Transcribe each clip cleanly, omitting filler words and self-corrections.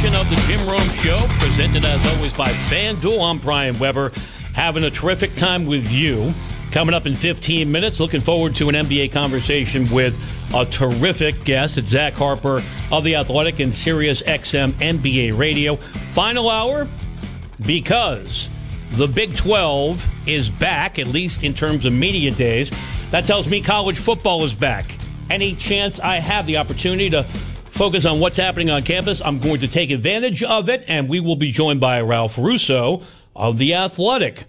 edition of the Jim Rome Show, presented as always by FanDuel. I'm Brian Weber, having a terrific time with you. Coming up in 15 minutes, looking forward to an NBA conversation with a terrific guest. It's Zach Harper of The Athletic and Sirius XM NBA Radio. Final hour, because the Big 12 is back, at least in terms of media days. That tells me college football is back. Any chance I have the opportunity to focus on what's happening on campus, I'm going to take advantage of it, and we will be joined by Ralph Russo of The Athletic.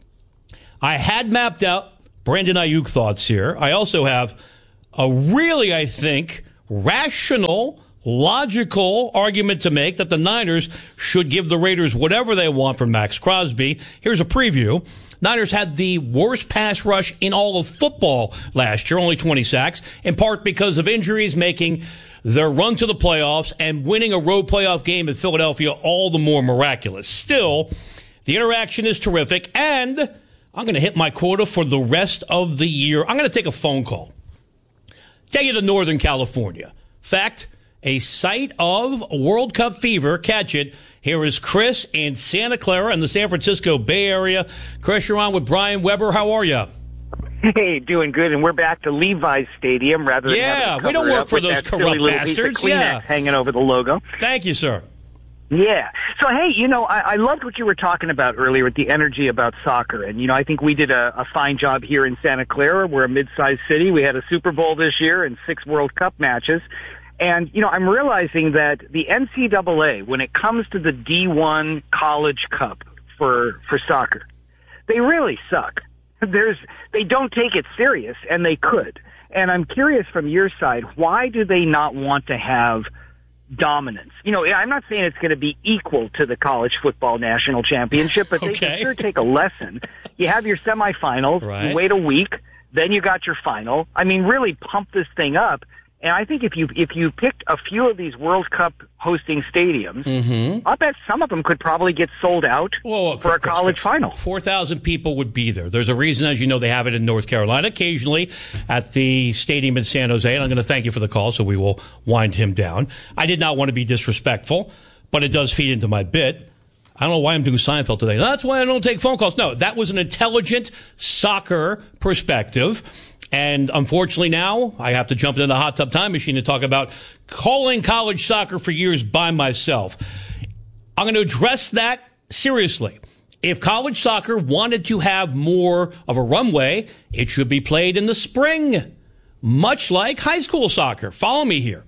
I had mapped out Brandon Ayuk thoughts here. I also have a really, I think, rational, logical argument to make that the Niners should give the Raiders whatever they want from Max Crosby. Here's a preview. Niners had the worst pass rush in all of football last year, only 20 sacks, in part because of injuries, making their run to the playoffs and winning a road playoff game in Philadelphia all the more miraculous. Still, the interaction is terrific, and I'm going to hit my quota for the rest of the year. I'm going to take a phone call. Take you to Northern California. Fact, a site of World Cup fever. Catch it. Here is Chris in Santa Clara in the San Francisco Bay Area. Chris, you're on with Brian Weber. How are you? Hey, doing good, and we're back to Levi's Stadium rather than having we don't work for those corrupt bastards. Yeah, hanging over the logo. Thank you, sir. Yeah. So, hey, I loved what you were talking about earlier with the energy about soccer. And, I think we did a fine job here in Santa Clara. We're a mid-sized city. We had a Super Bowl this year and 6 World Cup matches. And, I'm realizing that the NCAA, when it comes to the D1 College Cup for soccer, they really suck. They don't take it serious, and they could. And I'm curious from your side, why do they not want to have dominance? I'm not saying it's going to be equal to the college football national championship, but they can sure take a lesson. You have your semifinals, right. You wait a week, then you got your final. I mean, really pump this thing up. And I think if you picked a few of these World Cup hosting stadiums, I bet some of them could probably get sold out for a college final. 4,000 people would be there. There's a reason, as you know, they have it in North Carolina occasionally at the stadium in San Jose. And I'm going to thank you for the call, so we will wind him down. I did not want to be disrespectful, but it does feed into my bit. I don't know why I'm doing Seinfeld today. That's why I don't take phone calls. No, that was an intelligent soccer perspective. And unfortunately now, I have to jump into the hot tub time machine to talk about calling college soccer for years by myself. I'm going to address that seriously. If college soccer wanted to have more of a runway, it should be played in the spring, much like high school soccer. Follow me here.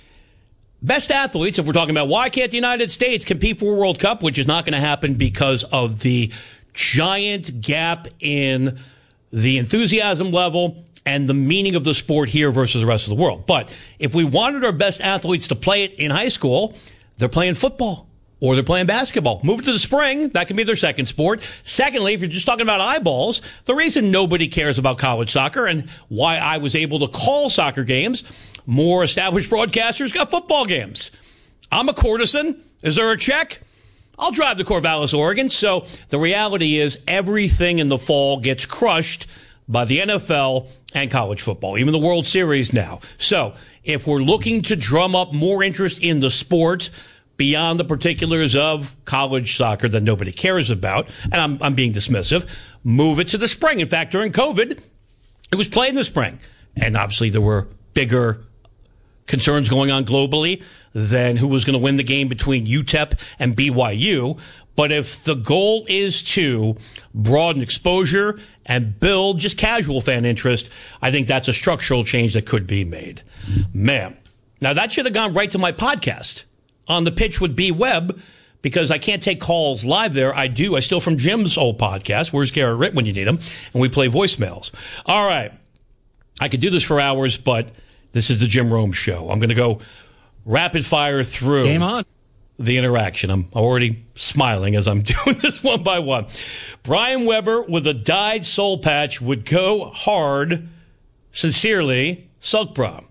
Best athletes, if we're talking about why can't the United States compete for a World Cup, which is not going to happen because of the giant gap in the enthusiasm level and the meaning of the sport here versus the rest of the world. But if we wanted our best athletes to play it in high school, they're playing football or they're playing basketball. Move it to the spring. That can be their second sport. Secondly, if you're just talking about eyeballs, the reason nobody cares about college soccer and why I was able to call soccer games, more established broadcasters got football games. I'm a courtesan. Is there a check? I'll drive to Corvallis, Oregon. So the reality is everything in the fall gets crushed by the NFL and college football, even the World Series now. So if we're looking to drum up more interest in the sport beyond the particulars of college soccer that nobody cares about, and I'm being dismissive, move it to the spring. In fact, during COVID, it was played in the spring. And obviously there were bigger concerns going on globally than who was going to win the game between UTEP and BYU. But if the goal is to broaden exposure and build just casual fan interest, I think that's a structural change that could be made. Man, now that should have gone right to my podcast on the pitch with B. Webb, because I can't take calls live there. I steal from Jim's old podcast, Where's Garrett Ritt When You Need Him, and we play voicemails. All right. I could do this for hours, but this is the Jim Rome Show. I'm going to go rapid fire through. Game on. The interaction. I'm already smiling as I'm doing this one by one. Brian Weber with a dyed soul patch would go hard. Sincerely, Sulkbra.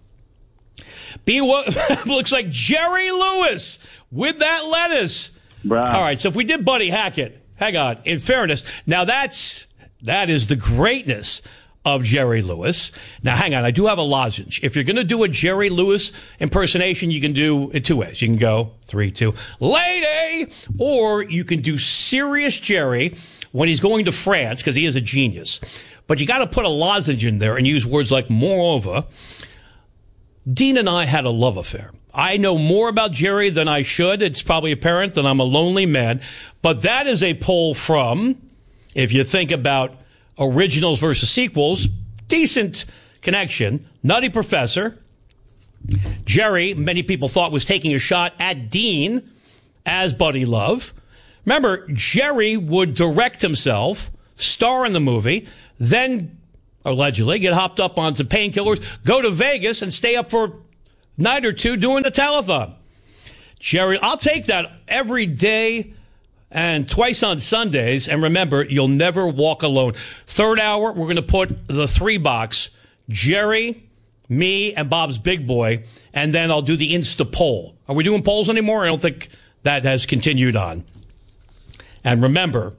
Looks like Jerry Lewis with that lettuce. Bruh. All right, so if we did Buddy Hackett, hang on, in fairness, now that is the greatness of Jerry Lewis. Now, hang on. I do have a lozenge. If you're going to do a Jerry Lewis impersonation, you can do it two ways. You can go 3, 2, lady, or you can do serious Jerry when he's going to France, because he is a genius. But you got to put a lozenge in there and use words like, moreover, Dean and I had a love affair. I know more about Jerry than I should. It's probably apparent that I'm a lonely man. But that is a poll from, if you think about originals versus sequels, decent connection. Nutty Professor. Jerry, many people thought, was taking a shot at Dean as Buddy Love. Remember, Jerry would direct himself, star in the movie, then allegedly get hopped up on some painkillers, go to Vegas, and stay up for a night or two doing the telethon. Jerry, I'll take that every day and twice on Sundays. And remember, you'll never walk alone. Third hour, we're going to put the 3-box, Jerry, me, and Bob's Big Boy, and then I'll do the Insta poll. Are we doing polls anymore? I don't think that has continued on. And remember,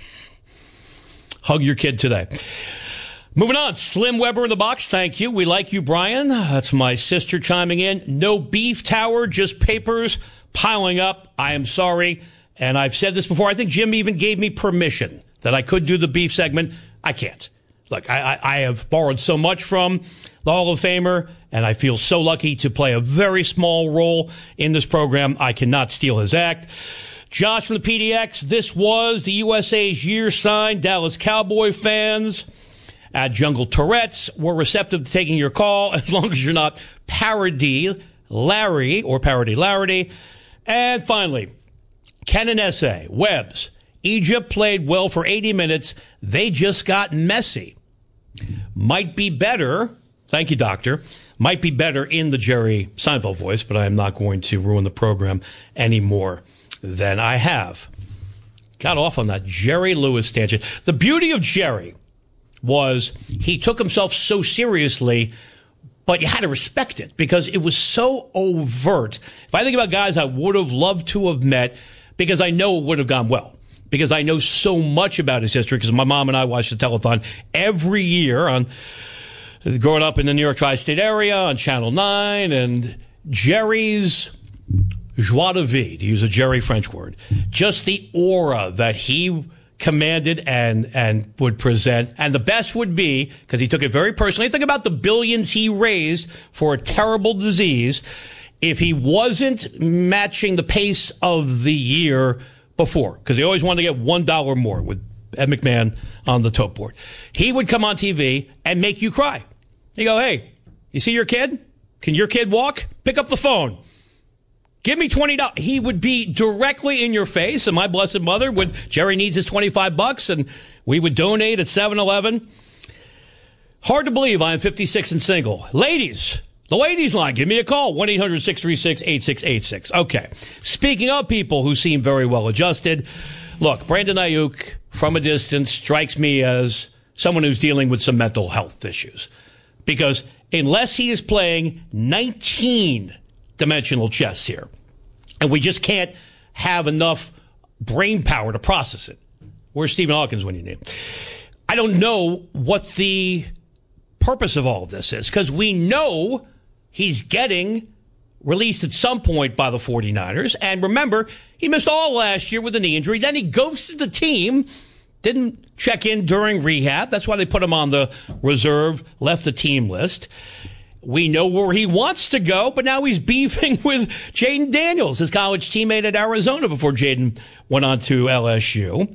hug your kid today. Moving on, Slim Weber in the box. Thank you. We like you, Brian. That's my sister chiming in. No beef tower, just papers piling up. I am sorry. And I've said this before. I think Jim even gave me permission that I could do the beef segment. I can't. Look, I have borrowed so much from the Hall of Famer, and I feel so lucky to play a very small role in this program. I cannot steal his act. Josh from the PDX, this was the USA's year sign. Dallas Cowboy fans at Jungle Tourette's were receptive to taking your call, as long as you're not Parody Larry or Parody Larry. And finally, Ken and S.A. Webbs. Egypt played well for 80 minutes. They just got messy. Might be better. Thank you, Doctor. Might be better in the Jerry Seinfeld voice, but I am not going to ruin the program any more than I have. Got off on that Jerry Lewis tangent. The beauty of Jerry was he took himself so seriously, but you had to respect it because it was so overt. If I think about guys I would have loved to have met, because I know it would have gone well, because I know so much about his history, because my mom and I watched the telethon every year on growing up in the New York tri-state area on Channel 9, and Jerry's joie de vivre, to use a Jerry French word, just the aura that he commanded and would present. And the best would be, because he took it very personally, think about the billions he raised for a terrible disease, if he wasn't matching the pace of the year before, because he always wanted to get $1 more with Ed McMahon on the tote board. He would come on TV and make you cry. You go, hey, you see your kid? Can your kid walk? Pick up the phone. Give me $20. He would be directly in your face, and my blessed mother would, Jerry needs his $25, and we would donate at 7-Eleven. Hard to believe I am 56 and single. Ladies, the ladies line, give me a call, 1-800-636-8686. Okay. Speaking of people who seem very well adjusted, look, Brandon Ayuk, from a distance, strikes me as someone who's dealing with some mental health issues. Because unless he is playing 19-dimensional chess here, and we just can't have enough brain power to process it. Where's Stephen Hawkins when you need him? I don't know what the purpose of all of this is, because we know he's getting released at some point by the 49ers. And remember, he missed all last year with a knee injury. Then he ghosted the team, didn't check in during rehab. That's why they put him on the reserve, left the team list. We know where he wants to go, but now he's beefing with Jaden Daniels, his college teammate at Arizona, before Jaden went on to LSU.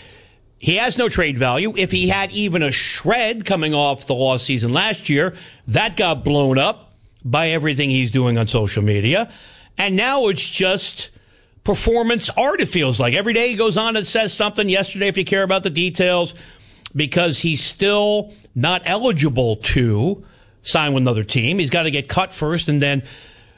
He has no trade value. If he had even a shred coming off the lost season last year, that got blown up by everything he's doing on social media. And now it's just performance art, it feels like. Every day he goes on and says something. Yesterday, if you care about the details, because he's still not eligible to sign with another team. He's got to get cut first and then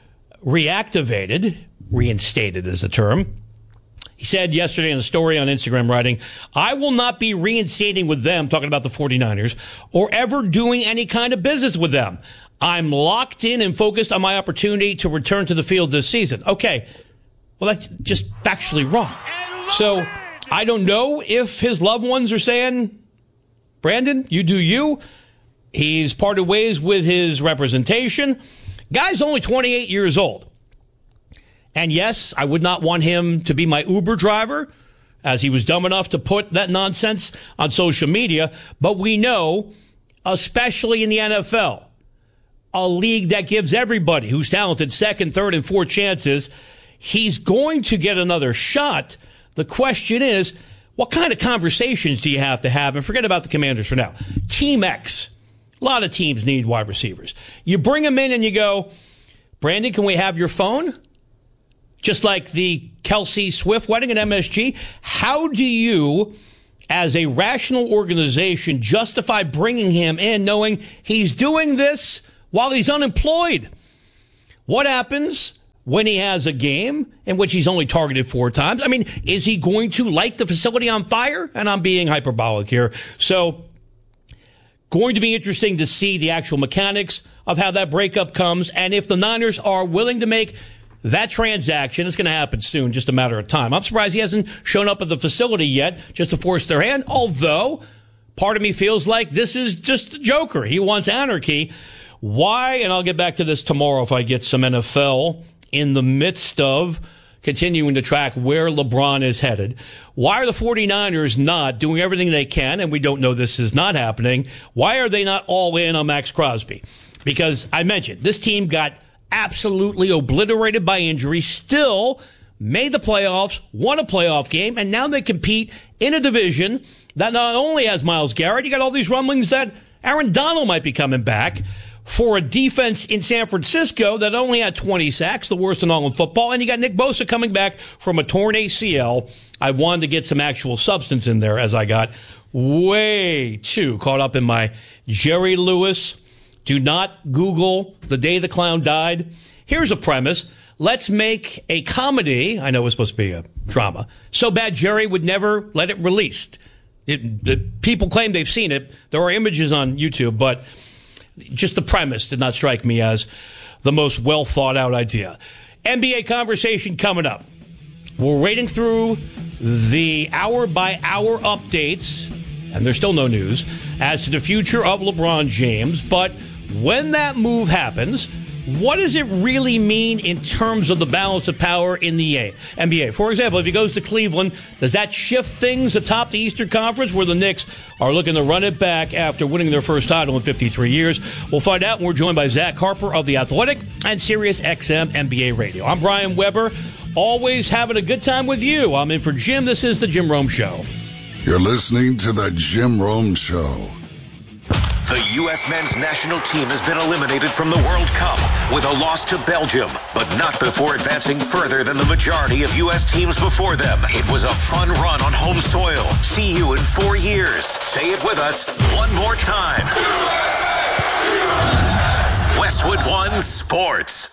reactivated. Reinstated is the term. He said yesterday in a story on Instagram, writing, I will not be reinstating with them, talking about the 49ers, or ever doing any kind of business with them. I'm locked in and focused on my opportunity to return to the field this season. Okay. Well, that's just factually wrong. So I don't know if his loved ones are saying, Brandon, you do you. He's parted ways with his representation. Guy's only 28 years old. And yes, I would not want him to be my Uber driver, as he was dumb enough to put that nonsense on social media. But we know, especially in the NFL, a league that gives everybody who's talented second, third, and fourth chances, he's going to get another shot. The question is, what kind of conversations do you have to have? And forget about the Commanders for now. Team X. A lot of teams need wide receivers. You bring them in and you go, Brandon, can we have your phone? Just like the Kelsey Swift wedding at MSG. How do you, as a rational organization, justify bringing him in knowing he's doing this while he's unemployed? What happens when he has a game in which he's only targeted 4 times? I mean, is he going to light the facility on fire? And I'm being hyperbolic here. So, going to be interesting to see the actual mechanics of how that breakup comes. And if the Niners are willing to make that transaction, it's going to happen soon, just a matter of time. I'm surprised he hasn't shown up at the facility yet just to force their hand. Although, part of me feels like this is just a joker. He wants anarchy. Why? And I'll get back to this tomorrow if I get some NFL in the midst of continuing to track where LeBron is headed. Why are the 49ers not doing everything they can, and we don't know this is not happening, why are they not all in on Max Crosby? Because I mentioned, this team got absolutely obliterated by injury, still made the playoffs, won a playoff game, and now they compete in a division that not only has Myles Garrett, you got all these rumblings that Aaron Donald might be coming back, for a defense in San Francisco that only had 20 sacks, the worst in all of football. And you got Nick Bosa coming back from a torn ACL. I wanted to get some actual substance in there as I got way too caught up in my Jerry Lewis. Do not Google the day the clown died. Here's a premise. Let's make a comedy. I know it's supposed to be a drama. So bad Jerry would never let it released. People claim they've seen it. There are images on YouTube, but just the premise did not strike me as the most well thought out idea. NBA conversation coming up. We're waiting through the hour by hour updates, and there's still no news as to the future of LeBron James. But when that move happens, what does it really mean in terms of the balance of power in the NBA? For example, if he goes to Cleveland, does that shift things atop the Eastern Conference where the Knicks are looking to run it back after winning their first title in 53 years? We'll find out. We're joined by Zach Harper of The Athletic and Sirius XM NBA Radio. I'm Brian Weber, always having a good time with you. I'm in for Jim. This is The Jim Rome Show. You're listening to The Jim Rome Show. The U.S. men's national team has been eliminated from the World Cup with a loss to Belgium, but not before advancing further than the majority of U.S. teams before them. It was a fun run on home soil. See you in 4 years. Say it with us one more time. Westwood One Sports.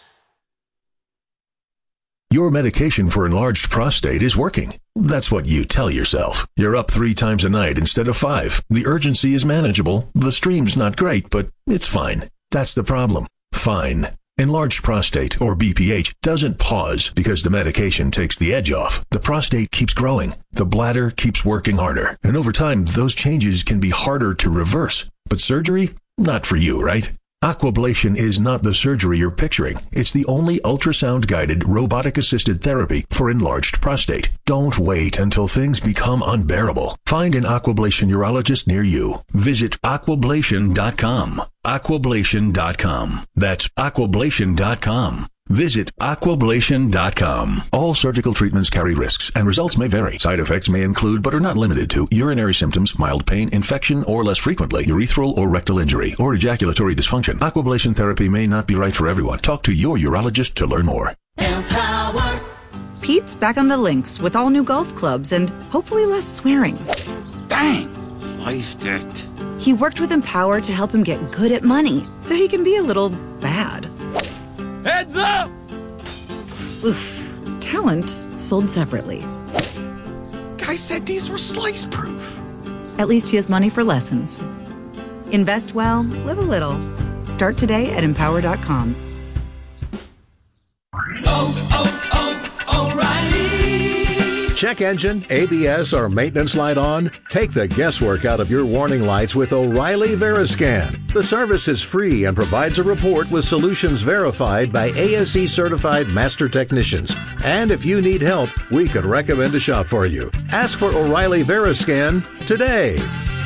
Your medication for enlarged prostate is working. That's what you tell yourself. You're up 3 times a night instead of 5. The urgency is manageable. The stream's not great, but it's fine. That's the problem. Fine. Enlarged prostate, or BPH, doesn't pause because the medication takes the edge off. The prostate keeps growing. The bladder keeps working harder. And over time, those changes can be harder to reverse. But surgery? Not for you, right? Aquablation is not the surgery you're picturing. It's the only ultrasound-guided, robotic-assisted therapy for enlarged prostate. Don't wait until things become unbearable. Find an Aquablation urologist near you. Visit aquablation.com. Aquablation.com. That's aquablation.com. Visit aquablation.com. All surgical treatments carry risks, and results may vary. Side effects may include, but are not limited to, urinary symptoms, mild pain, infection, or less frequently, urethral or rectal injury, or ejaculatory dysfunction. Aquablation therapy may not be right for everyone. Talk to your urologist to learn more. Empower. Pete's back on the links with all new golf clubs and hopefully less swearing. Dang, sliced it. He worked with Empower to help him get good at money, so he can be a little bad. Heads up! Oof. Talent sold separately. Guy said these were slice proof. At least he has money for lessons. Invest well, live a little. Start today at Empower.com. O'Reilly Check engine, ABS, or maintenance light on? Take the guesswork out of your warning lights with O'Reilly Veriscan. The service is free and provides a report with solutions verified by ASE certified master technicians. And if you need help, we could recommend a shop for you. Ask for O'Reilly Veriscan today.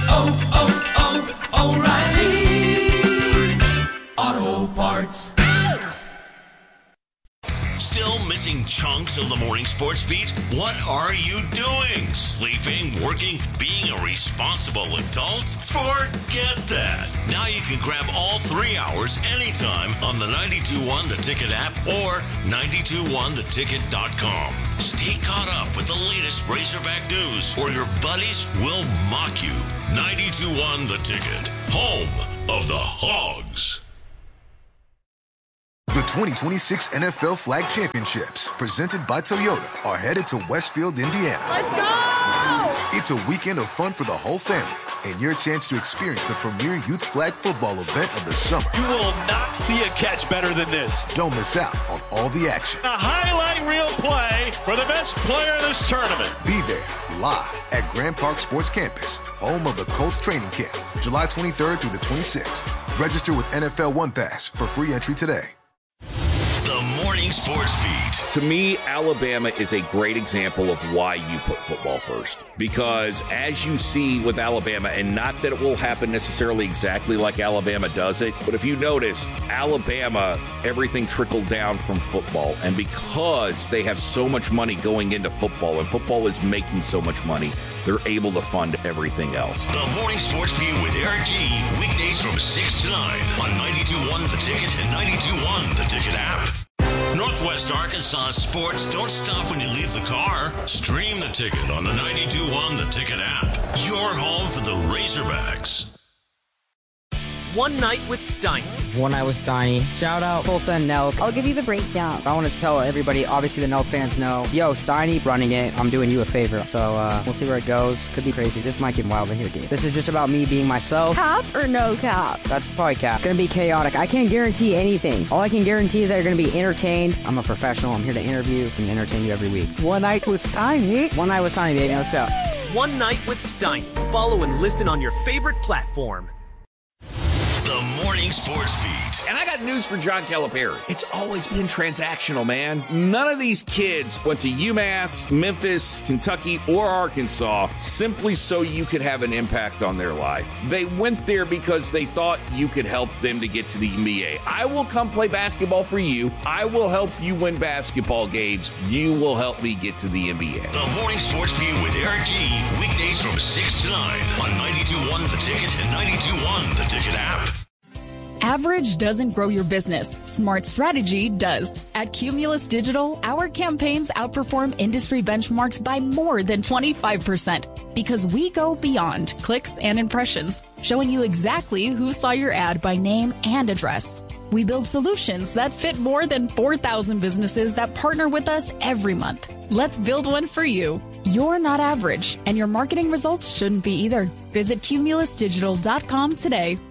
O'Reilly Auto Parts. Still missing chunks of the morning sports beat? What are you doing? Sleeping, working, being a responsible adult? Forget that. Now you can grab all 3 hours anytime on the 92.1 The Ticket app or 921theticket.com. Stay caught up with the latest Razorback news or your buddies will mock you. 92.1 The Ticket, home of the Hogs. The 2026 NFL Flag Championships, presented by Toyota, are headed to Westfield, Indiana. Let's go! It's a weekend of fun for the whole family and your chance to experience the premier youth flag football event of the summer. You will not see a catch better than this. Don't miss out on all the action. A highlight reel play for the best player in this tournament. Be there live at Grand Park Sports Campus, home of the Colts training camp, July 23rd through the 26th. Register with NFL One Pass for free entry today. The Morning Sports Beat. To me, Alabama is a great example of why you put football first. Because as you see with Alabama, and not that it will happen necessarily exactly like Alabama does it, but if you notice, Alabama, everything trickled down from football. And because they have so much money going into football, and football is making so much money, they're able to fund everything else. The Morning Sports Beat with Eric G. Weekdays from 6 to 9 on 92.1 The Ticket and 92.1 The Ticket app. Northwest Arkansas sports don't stop when you leave the car. Stream The Ticket on the 92.1 The Ticket app. Your home for the Razorbacks. One Night with Steiny. One Night with Steiny. Shout out Tulsa and Nelk. I'll give you the breakdown. I want to tell everybody, obviously the Nelk fans know, yo, Steiny running it. I'm doing you a favor. So we'll see where it goes. Could be crazy. This might get wild in here, dude. This is just about me being myself. Cap or no cap? That's probably cap. Gonna be chaotic. I can't guarantee anything. All I can guarantee is that you're gonna be entertained. I'm a professional. I'm here to interview and entertain you every week. One Night with Steiny. One Night with Steiny, baby. Let's go. One Night with Steiny. Follow and listen on your favorite platform. The Morning Sports Beat. And I got news for John Calipari. It's always been transactional, man. None of these kids went to UMass, Memphis, Kentucky, or Arkansas simply so you could have an impact on their life. They went there because they thought you could help them to get to the NBA. I will come play basketball for you. I will help you win basketball games. You will help me get to the NBA. The Morning Sports Beat with Eric G. Weekdays from 6 to 9 on 92.1 The Ticket and 92.1 The Ticket app. Average doesn't grow your business. Smart strategy does. At Cumulus Digital, our campaigns outperform industry benchmarks by more than 25% because we go beyond clicks and impressions, showing you exactly who saw your ad by name and address. We build solutions that fit more than 4,000 businesses that partner with us every month. Let's build one for you. You're not average, and your marketing results shouldn't be either. Visit cumulusdigital.com today.